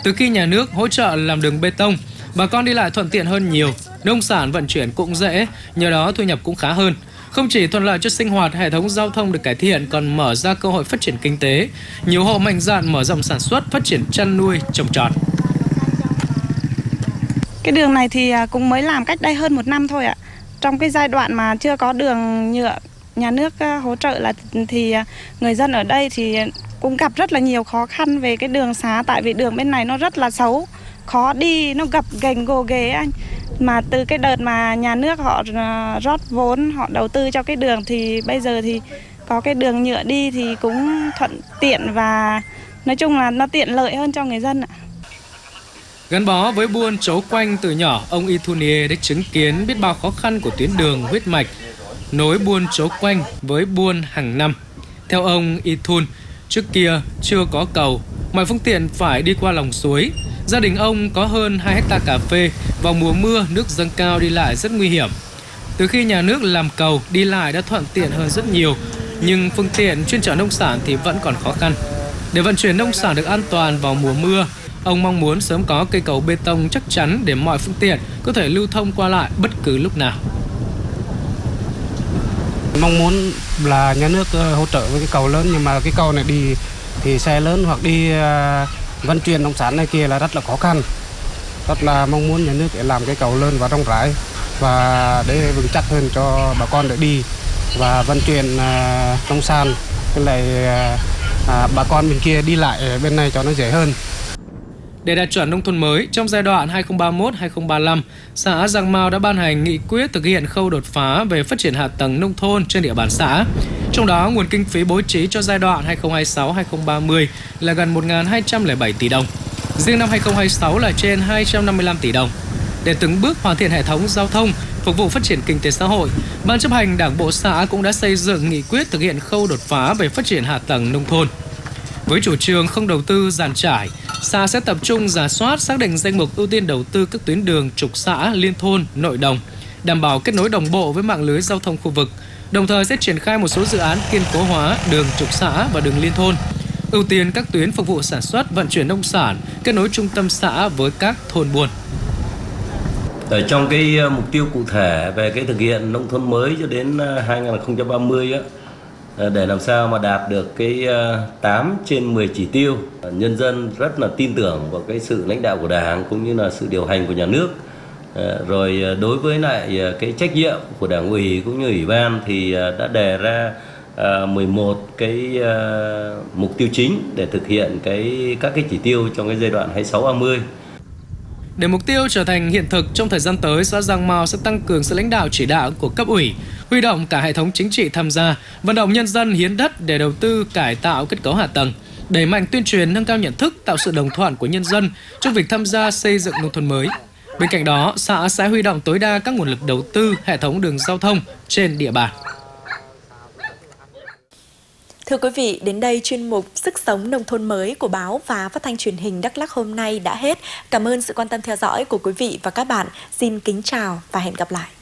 Từ khi nhà nước hỗ trợ làm đường bê tông, bà con đi lại thuận tiện hơn nhiều, nông sản vận chuyển cũng dễ, nhờ đó thu nhập cũng khá hơn. Không chỉ thuận lợi cho sinh hoạt, hệ thống giao thông được cải thiện còn mở ra cơ hội phát triển kinh tế. Nhiều hộ mạnh dạn mở rộng sản xuất, phát triển chăn nuôi, trồng trọt. Cái đường này thì cũng mới làm cách đây hơn 1 năm thôi ạ. Trong cái giai đoạn mà chưa có đường nhựa nhà nước hỗ trợ thì người dân ở đây thì cũng gặp rất là nhiều khó khăn về cái đường xá, tại vì đường bên này nó rất là xấu, khó đi, nó gập ghềnh gồ ghề anh. Mà từ cái đợt mà nhà nước họ rót vốn, họ đầu tư cho cái đường thì bây giờ thì có cái đường nhựa đi thì cũng thuận tiện và nói chung là nó tiện lợi hơn cho người dân ạ. Gắn bó với buôn Chấu Quanh từ nhỏ, ông Ithunie đã chứng kiến biết bao khó khăn của tuyến đường huyết mạch nối buôn Chấu Quanh với buôn hàng năm. Theo ông Ithun, trước kia chưa có cầu, mọi phương tiện phải đi qua lòng suối. Gia đình ông có hơn 2 hectare cà phê, vào mùa mưa nước dâng cao đi lại rất nguy hiểm. Từ khi nhà nước làm cầu, đi lại đã thuận tiện hơn rất nhiều, nhưng phương tiện chuyên chở nông sản thì vẫn còn khó khăn. Để vận chuyển nông sản được an toàn vào mùa mưa, ông mong muốn sớm có cây cầu bê tông chắc chắn để mọi phương tiện có thể lưu thông qua lại bất cứ lúc nào. Mong muốn là nhà nước hỗ trợ với cái cầu lớn, nhưng mà cái cầu này đi thì xe lớn hoặc đi vận chuyển nông sản này kia là rất là khó khăn. Rất là mong muốn nhà nước để làm cái cầu lớn và rộng rãi và để vững chắc hơn cho bà con để đi và vận chuyển nông sản, với lại bà con bên kia đi lại bên này cho nó dễ hơn. Để đạt chuẩn nông thôn mới, trong giai đoạn 2031-2035, xã Giang Mao đã ban hành nghị quyết thực hiện khâu đột phá về phát triển hạ tầng nông thôn trên địa bàn xã. Trong đó, nguồn kinh phí bố trí cho giai đoạn 2026-2030 là gần 1.207 tỷ đồng. Riêng năm 2026 là trên 255 tỷ đồng. Để từng bước hoàn thiện hệ thống giao thông, phục vụ phát triển kinh tế xã hội, Ban chấp hành Đảng bộ xã cũng đã xây dựng nghị quyết thực hiện khâu đột phá về phát triển hạ tầng nông thôn. Với chủ trương không đầu tư dàn trải, xã sẽ tập trung rà soát, xác định danh mục ưu tiên đầu tư các tuyến đường trục xã, liên thôn, nội đồng, đảm bảo kết nối đồng bộ với mạng lưới giao thông khu vực. Đồng thời sẽ triển khai một số dự án kiên cố hóa đường trục xã và đường liên thôn, ưu tiên các tuyến phục vụ sản xuất, vận chuyển nông sản, kết nối trung tâm xã với các thôn buôn. Ở trong cái mục tiêu cụ thể về cái thực hiện nông thôn mới cho đến 2030 á, để làm sao mà đạt được cái 8 trên 10 chỉ tiêu, nhân dân rất là tin tưởng vào cái sự lãnh đạo của Đảng cũng như là sự điều hành của nhà nước. Rồi đối với lại cái trách nhiệm của Đảng ủy cũng như Ủy ban thì đã đề ra 11 cái mục tiêu chính để thực hiện các cái chỉ tiêu trong cái giai đoạn 26-30. Để mục tiêu trở thành hiện thực trong thời gian tới, xã Giang Mao sẽ tăng cường sự lãnh đạo chỉ đạo của cấp ủy, huy động cả hệ thống chính trị tham gia, vận động nhân dân hiến đất để đầu tư cải tạo kết cấu hạ tầng, đẩy mạnh tuyên truyền, nâng cao nhận thức, tạo sự đồng thuận của nhân dân trong việc tham gia xây dựng nông thôn mới. Bên cạnh đó, xã sẽ huy động tối đa các nguồn lực đầu tư hệ thống đường giao thông trên địa bàn. Thưa quý vị, đến đây chuyên mục Sức sống nông thôn mới của báo và phát thanh truyền hình Đắk Lắk hôm nay đã hết. Cảm ơn sự quan tâm theo dõi của quý vị và các bạn. Xin kính chào và hẹn gặp lại.